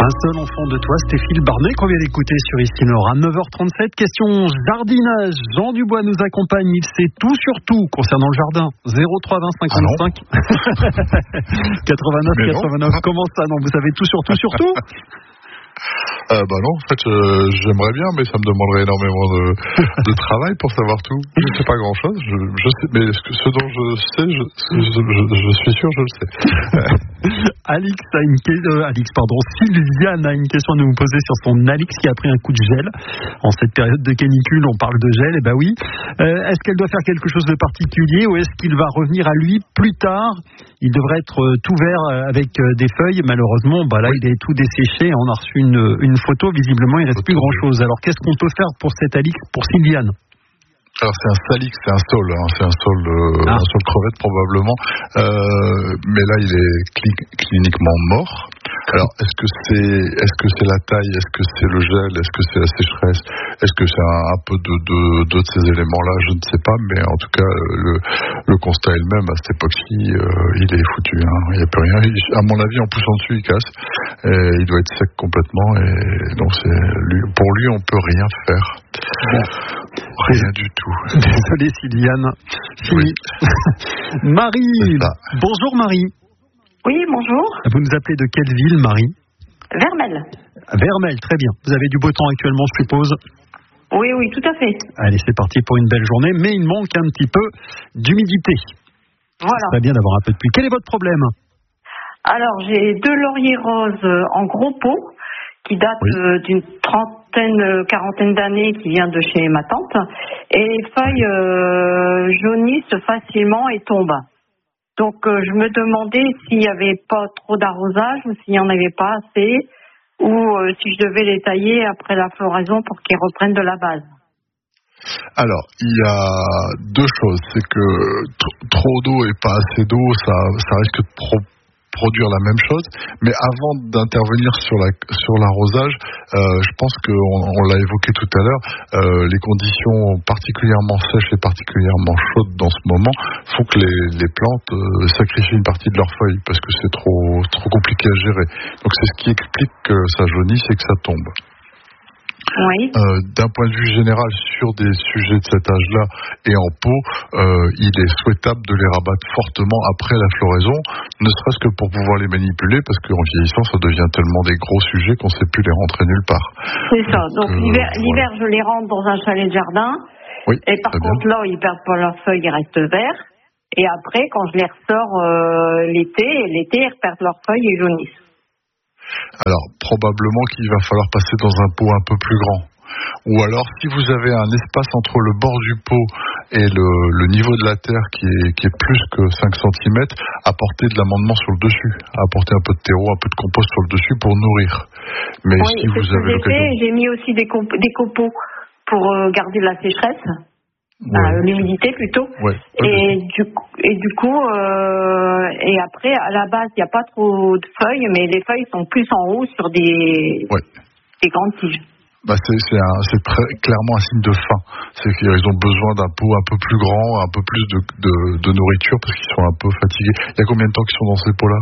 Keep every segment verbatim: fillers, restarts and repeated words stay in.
Un seul enfant de toi, Stéphile Barnet, qu'on vient d'écouter sur Ici Nord à neuf heures trente-sept. Question jardinage. Jean Dubois nous accompagne. Il sait tout sur tout concernant le jardin. zéro trois vingt cinquante-cinq quatre-vingt-neuf quatre-vingt-neuf. Comment ça? Non, vous savez tout sur tout sur tout? Euh, bah non, en fait, euh, j'aimerais bien, mais ça me demanderait énormément de, de travail pour savoir tout. Je ne sais pas grand-chose, je, je sais, mais ce, que, ce dont je sais, je, je, je, je suis sûr, je le sais. Alix a une question, Alix, pardon, Sylviane a une question à nous poser sur son Alix qui a pris un coup de gel. En cette période de canicule, on parle de gel, et ben oui. Euh, est-ce qu'elle doit faire quelque chose de particulier ou est-ce qu'il va revenir à lui plus tard? Il devrait être tout vert avec des feuilles. Malheureusement, bah là, il est tout desséché. On a reçu une, une photo. Visiblement, il ne reste plus grand-chose. Alors, qu'est-ce qu'on peut faire pour cet Alix, pour Sylviane? Alors c'est un salix, c'est un sol, hein, c'est un sol, euh, ah. un sol crevette probablement, euh, mais là il est cli- cliniquement mort. Alors est-ce que c'est, est-ce que c'est la taille, est-ce que c'est le gel, est-ce que c'est la sécheresse, est-ce que c'est un, un peu de, de, de, de ces éléments-là, je ne sais pas, mais en tout cas le, le constat est le même. À cette époque-ci, euh, il est foutu, hein, il n'y a plus rien. Il, à mon avis, en poussant dessus, il casse. Et il doit être sec complètement, et donc c'est, lui, pour lui, on peut rien faire. Bon. Rien du tout. Désolé Sylviane. Oui. Marie. Bonjour Marie. Oui, bonjour. Vous nous appelez de quelle ville, Marie? Vermel. Vermel, très bien. Vous avez du beau temps actuellement, je suppose? Oui, oui, tout à fait. Allez, c'est parti pour une belle journée, mais il manque un petit peu d'humidité. Voilà. C'est bien d'avoir un peu de pluie. Quel est votre problème? Alors, j'ai deux lauriers roses en gros pot qui datent oui. euh, d'une trentaine, quarantaine d'années, qui vient de chez ma tante, et les feuilles euh, jaunissent facilement et tombent. Donc, euh, je me demandais s'il n'y avait pas trop d'arrosage ou s'il n'y en avait pas assez, ou euh, si je devais les tailler après la floraison pour qu'ils reprennent de la base. Alors, il y a deux choses. C'est que t- trop d'eau et pas assez d'eau, ça, ça risque de pro- produire la même chose. Mais avant d'intervenir sur, la, sur l'arrosage, euh, je pense qu'on on l'a évoqué tout à l'heure, euh, les conditions particulièrement sèches et particulièrement chaudes dans ce moment font que les, les plantes euh, sacrifient une partie de leurs feuilles parce que c'est trop, trop compliqué à gérer. Donc c'est ce qui explique que ça jaunisse et que ça tombe. Oui. Euh, d'un point de vue général sur des sujets de cet âge-là et en pot, euh, il est souhaitable de les rabattre fortement après la floraison, ne serait-ce que pour pouvoir les manipuler, parce qu'en vieillissant, ça devient tellement des gros sujets qu'on ne sait plus les rentrer nulle part. C'est ça. Donc, Donc euh, l'hiver, voilà. l'hiver, je les rentre dans un chalet de jardin. Oui, et par contre, bien. Là, ils perdent pas leurs feuilles, ils restent verts. Et après, quand je les ressors euh, l'été, l'été, ils reperdent leurs feuilles et jaunissent. Alors, probablement qu'il va falloir passer dans un pot un peu plus grand. Ou alors, si vous avez un espace entre le bord du pot et le, le niveau de la terre qui est, qui est plus que cinq centimètres, apportez de l'amendement sur le dessus. Apportez un peu de terreau, un peu de compost sur le dessus pour nourrir. Mais oui, si vous avez j'ai fait, j'ai mis aussi des, comp- des copeaux pour euh, garder la sécheresse. Ouais. Euh, l'humidité plutôt. Ouais. Et, du, et du coup, euh, et après, à la base, il n'y a pas trop de feuilles, mais les feuilles sont plus en haut sur des, ouais. des grandes tiges. Bah c'est, c'est, un, c'est très clairement un signe de faim. C'est qu'ils ont besoin d'un pot un peu plus grand, un peu plus de, de, de nourriture parce qu'ils sont un peu fatigués. Il y a combien de temps qu'ils sont dans ces pots-là?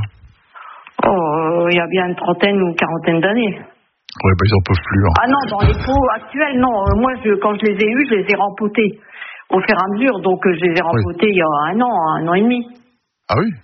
Oh, il y a bien une trentaine ou quarantaine d'années. Ouais, bah ils en peuvent plus. Hein. Ah non, dans les pots actuels, non. Moi, je, quand je les ai eus, je les ai rempotés au fur et à mesure. Donc, je les ai rempotés oui. il y a un an, un an et demi. Ah oui?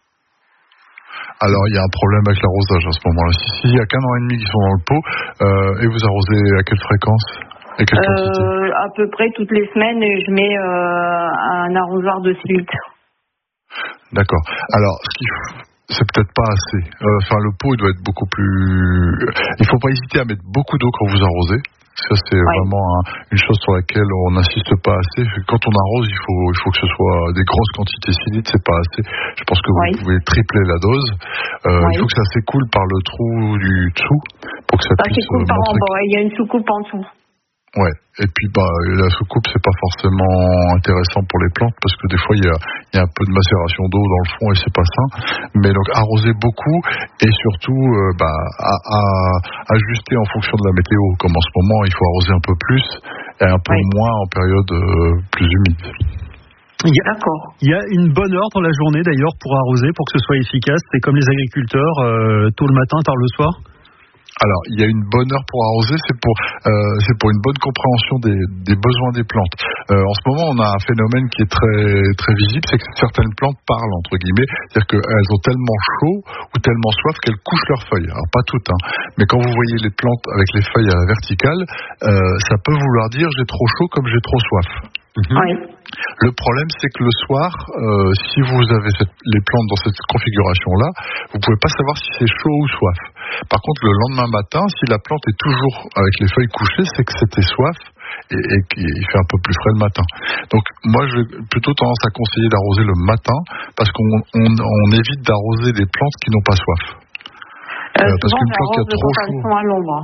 Alors, il y a un problème avec l'arrosage à ce moment-là. Si, s'il n'y a qu'un an et demi qui sont dans le pot, euh, et vous arrosez à quelle fréquence et quelle euh, quantité? À peu près toutes les semaines, je mets euh, un arrosoir de six litres. D'accord. Alors, ce qu'il faut... c'est peut-être pas assez. Euh, enfin, le pot, il doit être beaucoup plus... Il faut pas hésiter à mettre beaucoup d'eau quand vous arrosez. Ça, c'est ouais. vraiment un, une chose sur laquelle on n'insiste pas assez. Quand on arrose, il faut, il faut que ce soit des grosses quantités. six litres, c'est pas assez. Je pense que vous ouais. pouvez tripler la dose. Euh, ouais. Il faut que ça s'écoule par le trou du dessous pour que ça, ça puisse s'écoule par en bas. Il y a une soucoupe en dessous. Ouais, et puis bah la soucoupe c'est pas forcément intéressant pour les plantes parce que des fois il y a, il y a un peu de macération d'eau dans le fond et c'est pas sain. Mais donc arroser beaucoup et surtout euh, bah à, à ajuster en fonction de la météo. Comme en ce moment il faut arroser un peu plus et un peu oui. moins en période euh, plus humide. Il y, a, il y a une bonne heure dans la journée d'ailleurs pour arroser pour que ce soit efficace. C'est comme les agriculteurs, euh, tôt le matin, tard le soir. Alors, il y a une bonne heure pour arroser, c'est pour euh, c'est pour une bonne compréhension des, des besoins des plantes. Euh, en ce moment, on a un phénomène qui est très très visible, c'est que certaines plantes parlent entre guillemets, c'est-à-dire qu'elles ont tellement chaud ou tellement soif qu'elles couchent leurs feuilles. Alors pas toutes, hein, mais quand vous voyez les plantes avec les feuilles à la verticale, euh, ça peut vouloir dire j'ai trop chaud comme j'ai trop soif. Mmh. Oui. Le problème, c'est que le soir, euh, si vous avez cette, les plantes dans cette configuration-là, vous pouvez pas savoir si c'est chaud ou soif. Par contre, le lendemain matin, si la plante est toujours avec les feuilles couchées, c'est que c'était soif et, et qu'il fait un peu plus frais le matin. Donc, moi, j'ai plutôt tendance à conseiller d'arroser le matin parce qu'on on, on évite d'arroser des plantes qui n'ont pas soif. Euh, euh, parce qu'une plante qui a trop chaud. À l'ombre.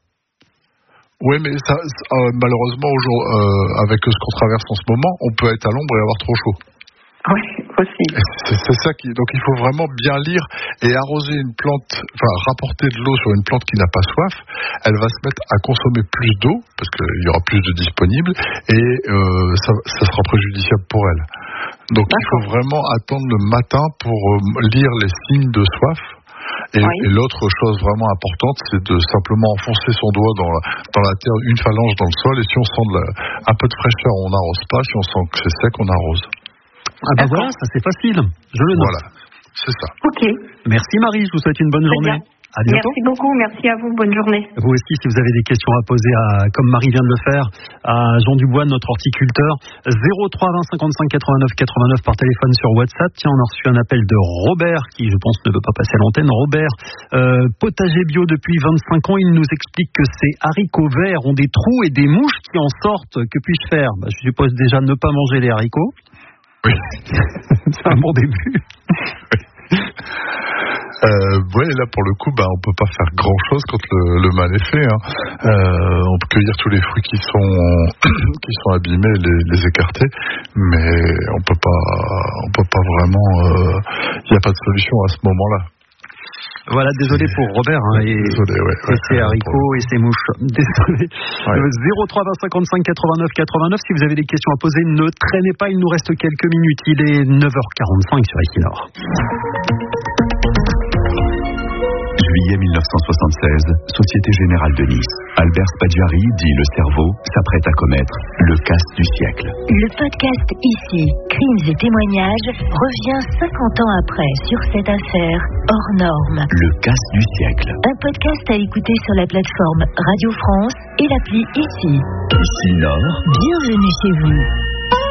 Oui, mais ça, euh, malheureusement, euh, avec ce qu'on traverse en ce moment, on peut être à l'ombre et avoir trop chaud. Oui, aussi. C'est, c'est ça qui. Donc, il faut vraiment bien lire et arroser une plante, enfin, rapporter de l'eau sur une plante qui n'a pas soif. Elle va se mettre à consommer plus d'eau parce qu'il y aura plus de disponible et euh, ça, ça sera préjudiciable pour elle. Donc, D'accord. Il faut vraiment attendre le matin pour euh, lire les signes de soif. Et, oui. et l'autre chose vraiment importante, c'est de simplement enfoncer son doigt dans la, dans la terre, une phalange dans le sol, et si on sent de la, un peu de fraîcheur, on n'arrose pas, si on sent que c'est sec, on arrose. Ah ben voilà, ça c'est facile, je le note. Voilà, c'est ça. Ok. Merci Marie, je vous souhaite une bonne Très journée. Bien. À bientôt. Merci beaucoup, merci à vous, bonne journée. Vous aussi, si vous avez des questions à poser, à, comme Marie vient de le faire, à Jean Dubois, notre horticulteur, zéro trois vingt cinquante-cinq quatre-vingt-neuf quatre-vingt-neuf par téléphone sur WhatsApp. Tiens, on a reçu un appel de Robert, qui je pense ne veut pas passer à l'antenne. Robert, euh, potager bio depuis vingt-cinq ans, il nous explique que ces haricots verts ont des trous et des mouches qui en sortent. Que puis-je faire? Bah, je suppose déjà ne pas manger les haricots. Oui. C'est un bon début. Oui. Euh, ouais, là pour le coup, bah, on peut pas faire grand chose quand le, le mal est fait. Hein. Euh, on peut cueillir tous les fruits qui sont qui sont abîmés, les, les écarter, mais on peut pas, on peut pas vraiment. Il euh, n'y a pas de solution à ce moment-là. Voilà, désolé pour Robert hein, et, désolé, ouais, et ouais, ses haricots et ses mouches. Désolé. Ouais. zéro trois vingt cinquante-cinq quatre-vingt-neuf quatre-vingt-neuf. Si vous avez des questions à poser, ne traînez pas. Il nous reste quelques minutes. Il est neuf heures quarante-cinq sur Equinor. Juillet mille neuf cent soixante-seize, Société Générale de Nice. Albert Spaggiari, dit le cerveau, s'apprête à commettre le casse du siècle. Le podcast Ici, crimes et témoignages, revient cinquante ans après sur cette affaire hors norme. Le casse du siècle. Un podcast à écouter sur la plateforme Radio France et l'appli Ici. Ici Nord. Bienvenue chez vous.